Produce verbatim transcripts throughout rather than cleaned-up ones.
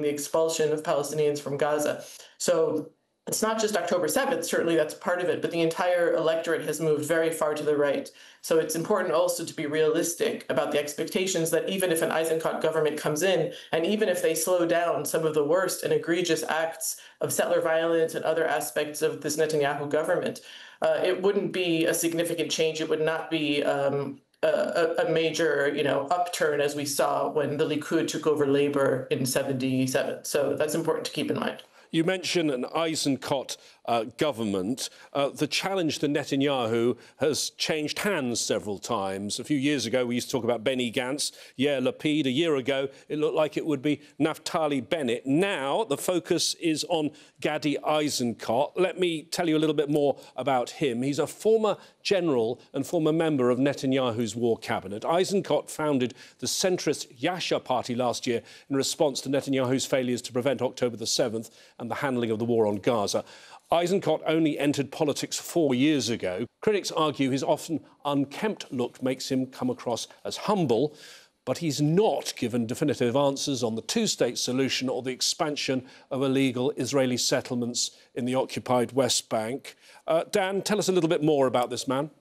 the expulsion of Palestinians from Gaza. So it's not just October seventh, certainly that's part of it, but the entire electorate has moved very far to the right. So it's important also to be realistic about the expectations that even if an Eisenkot government comes in, and even if they slow down some of the worst and egregious acts of settler violence and other aspects of this Netanyahu government, uh, it wouldn't be a significant change. It would not be um, a, a major, you know, upturn as we saw when the Likud took over Labour in seventy-seven. So that's important to keep in mind. You mentioned an Eisenkot uh, government. Uh, the challenge to Netanyahu has changed hands several times. A few years ago, we used to talk about Benny Gantz, Yair Lapid. A year ago, it looked like it would be Naftali Bennett. Now, the focus is on Gadi Eisenkot. Let me tell you a little bit more about him. He's a former general and former member of Netanyahu's war cabinet. Eisenkot founded the centrist Yasha party last year in response to Netanyahu's failures to prevent October the seventh and the handling of the war on Gaza. Eisenkot only entered politics four years ago. Critics argue his often unkempt look makes him come across as humble, but he's not given definitive answers on the two-state solution or the expansion of illegal Israeli settlements in the occupied West Bank. Uh, Dan, tell us a little bit more about this man.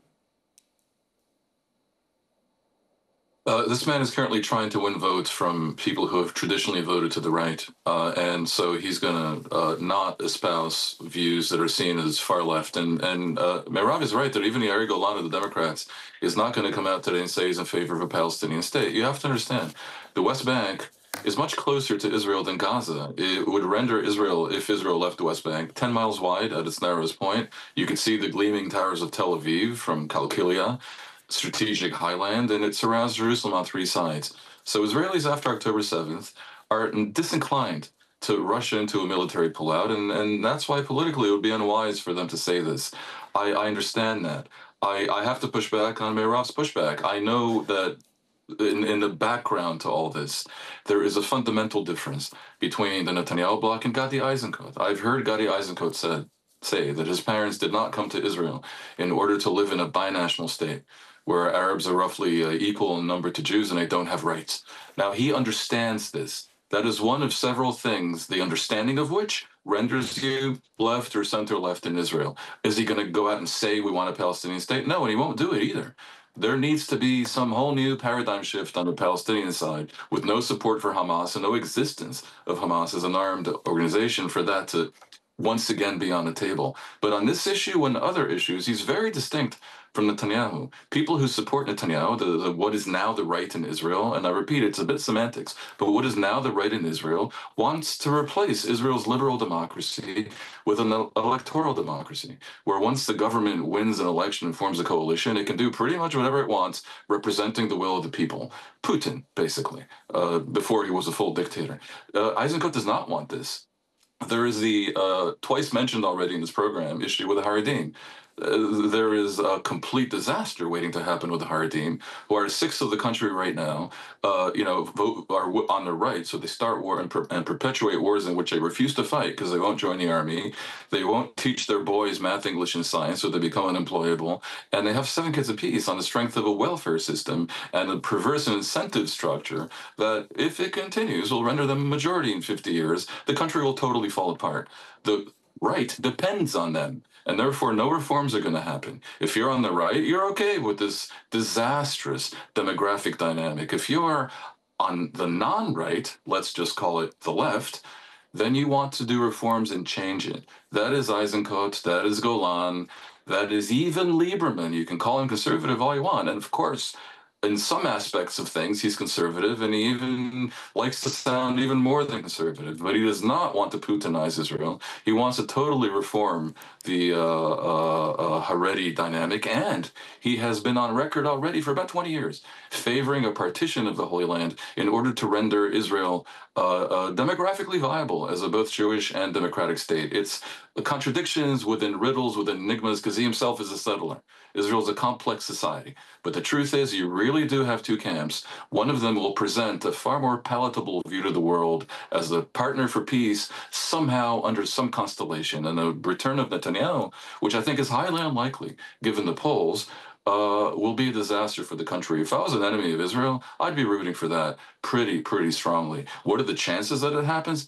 Uh, this man is currently trying to win votes from people who have traditionally voted to the right. Uh, and so he's going to uh, not espouse views that are seen as far left. And, and uh, Meirav is right that even Yair Golan of the Democrats is not going to come out today and say he's in favor of a Palestinian state. You have to understand, the West Bank is much closer to Israel than Gaza. It would render Israel, if Israel left the West Bank, ten miles wide at its narrowest point. You could see the gleaming towers of Tel Aviv from Kalkilia, strategic highland, and it surrounds Jerusalem on three sides. So Israelis after October seventh are disinclined to rush into a military pullout, and, and that's why politically it would be unwise for them to say this. I, I understand that. I, I have to push back on Meirav's pushback. I know that in, in the background to all this, there is a fundamental difference between the Netanyahu bloc and Gadi Eisenkot. I've heard Gadi Eisenkot said, say that his parents did not come to Israel in order to live in a binational state, where Arabs are roughly uh, equal in number to Jews and they don't have rights. Now, he understands this. That is one of several things, the understanding of which renders you left or center left in Israel. Is he going to go out and say we want a Palestinian state? No, and he won't do it either. There needs to be some whole new paradigm shift on the Palestinian side with no support for Hamas and no existence of Hamas as an armed organization for that to once again be on the table. But on this issue and other issues, he's very distinct from Netanyahu. People who support Netanyahu, the, the, what is now the right in Israel, and I repeat, it's a bit semantics, but what is now the right in Israel wants to replace Israel's liberal democracy with an electoral democracy, where once the government wins an election and forms a coalition, it can do pretty much whatever it wants, representing the will of the people. Putin, basically, uh, before he was a full dictator. Uh, Eisenkot does not want this. There is the uh, twice mentioned already in this program issue with the Haredim. Uh, there is a complete disaster waiting to happen with the Haredim, who are sixth of the country right now, uh, you know, vote are on the right. So they start war and, per and perpetuate wars in which they refuse to fight because they won't join the army. They won't teach their boys math, English, and science, so they become unemployable. And they have seven kids apiece on the strength of a welfare system and a perverse incentive structure that, if it continues, will render them a majority in fifty years. The country will totally fall apart. The right depends on them. And therefore, no reforms are going to happen. If you're on the right, you're okay with this disastrous demographic dynamic. If you are on the non-right, let's just call it the left, then you want to do reforms and change it. That is Eisenkot, that is Golan, that is even Lieberman. You can call him conservative all you want. And of course, in some aspects of things, he's conservative, and he even likes to sound even more than conservative. But he does not want to Putinize Israel. He wants to totally reform the uh, uh, uh, Haredi dynamic, and he has been on record already for about twenty years, favoring a partition of the Holy Land in order to render Israel uh, uh, demographically viable as a both Jewish and democratic state. It's contradictions within riddles, within enigmas, because he himself is a settler. Israel is a complex society. But the truth is, you really do have two camps. One of them will present a far more palatable view to the world as a partner for peace, somehow under some constellation. And the return of Netanyahu, which I think is highly unlikely, given the polls, uh, will be a disaster for the country. If I was an enemy of Israel, I'd be rooting for that pretty, pretty strongly. What are the chances that it happens?